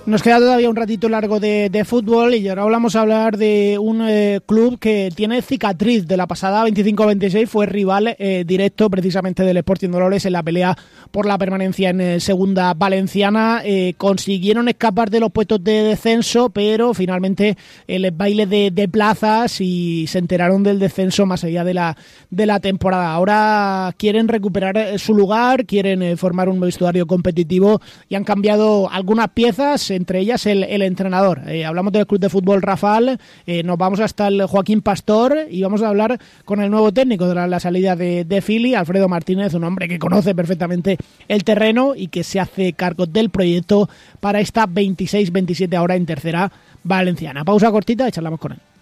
Nos queda todavía un ratito largo de fútbol y ahora vamos a hablar de un club que tiene cicatriz de la pasada 25-26, fue rival directo precisamente del Sporting Dolores en la pelea por la permanencia en segunda valenciana. Consiguieron escapar de los puestos de descenso, pero finalmente el baile de plazas y se enteraron del descenso más allá de la temporada. Ahora quieren recuperar su lugar, quieren formar un vestuario competitivo y han cambiado algunas piezas, entre ellas el entrenador. Hablamos del Club de Fútbol Rafal, nos vamos hasta el Joaquín Pastor y vamos a hablar con el nuevo técnico tras la salida de Fili, Alfredo Martínez, un hombre que conoce perfectamente el terreno y que se hace cargo del proyecto para esta 26-27 ahora en tercera valenciana. Pausa cortita y charlamos con él.